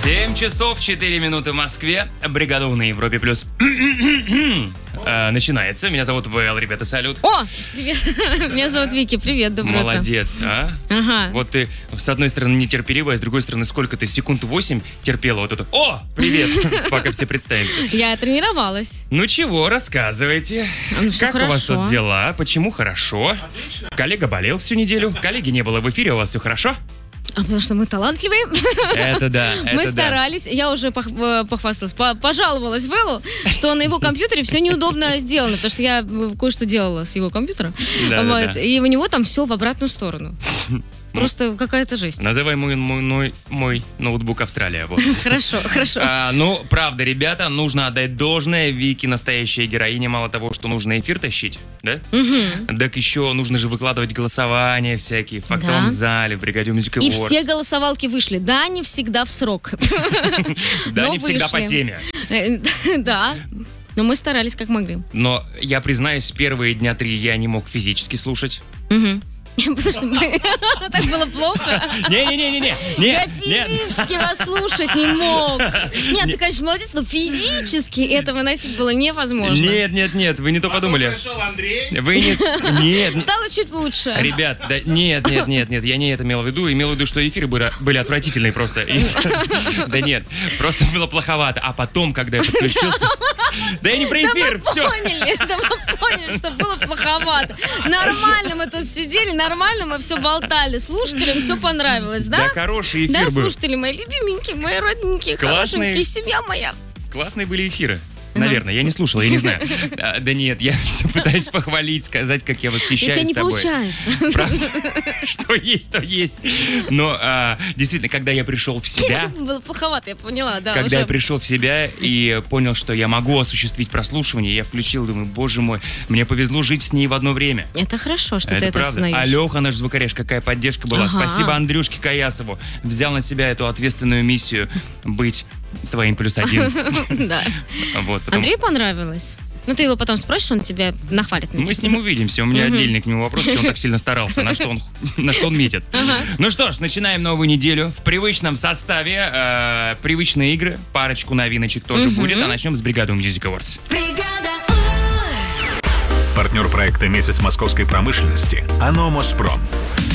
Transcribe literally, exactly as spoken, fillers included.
семь часов четыре минуты в Москве. Бригада У на Европе плюс. Начинается. Меня зовут ВЛ, ребята, салют. О, привет. Меня зовут Вики, привет, доброе утро. Молодец, а? Ага. Вот ты, с одной стороны, нетерпеливая, с другой стороны, сколько ты, секунд восемь терпела вот это. О, привет, пока все представимся. Я тренировалась. Ну чего, рассказывайте. Ну, всё как у вас хорошо. тут дела? Почему хорошо? Отлично. Коллега болел всю неделю, коллеги не было в эфире, у вас все хорошо? А потому что мы талантливые. Это да, это Мы да. старались. Я уже пох- э, похвасталась, по- пожаловалась Вэллу, что на его компьютере все неудобно сделано, потому что я э, кое-что делала с его компьютера. Да, да, Вот, да. и у него там все в обратную сторону. Просто какая-то жесть. Называй мой, мой, мой, мой ноутбук Австралия. Вот. Хорошо, хорошо. А, ну, правда, ребята, нужно отдать должное. Вики настоящая героиня. Мало того, что нужно эфир тащить, да? Мгм. Так еще нужно же выкладывать голосования всякие в фактовом Да. зале, в бригаде Music И Awards. все голосовалки вышли. Да, не всегда в срок. Да, но не всегда по вышли. теме. Э, Да, но мы старались как могли. Но я признаюсь, первые дня три я не мог физически слушать. Мгм. Потому что мы- так было плохо. Не-не-не-не-не. Я Нет, нет. физически вас слушать не мог. Нет, ты, конечно, молодец, но физически это выносить было невозможно. Нет, нет, нет, вы не то подумали. Пришел Андрей. Вы не... Нет, Стало чуть лучше. ребят, да нет, нет, нет, нет, я не это имел в виду. Имел в виду, что эфиры были, были отвратительные просто. И- Да нет, просто было плоховато. А потом, когда я подключился... Да я не про эфир, Мы все. поняли, да мы поняли, что было плоховато. Нормально мы тут сидели, нормально мы все болтали. Слушателям все понравилось, Да, да? хороший Да, эфир был. слушатели мои любименькие, мои родненькие, Классный. хорошенькие, семья моя. Классные были эфиры. Наверное, я не слушал, я не знаю. А, Да нет, я все пытаюсь похвалить, сказать, как я И у восхищаюсь тебя не тобой. получается. Правда? Что есть, то есть. Но а, действительно, когда я пришел в себя, Было плоховато, я поняла, да. когда уже. я пришел в себя и понял, что я могу осуществить прослушивание, я включил, думаю, боже мой, мне повезло жить с ней в одно время. Это хорошо, что ты Это это правда. осознаешь. Алёха, наш звукорежь, какая поддержка была. Ага. Спасибо Андрюшке Каясову. Взял на себя эту ответственную миссию быть твоим плюс один. Да. Вот, потому Андрею понравилось. Ну, ты его потом спросишь, он тебя нахвалит. Мы с ним увидимся. У меня отдельный к нему вопрос, что он так сильно старался, на что он, на что он метит. Ну что ж, начинаем новую неделю в привычном составе. э, привычные игры, парочку новиночек тоже будет. А начнем с бригады Music Awards. Партнер проекта «Месяц московской промышленности» АНО «Моспром».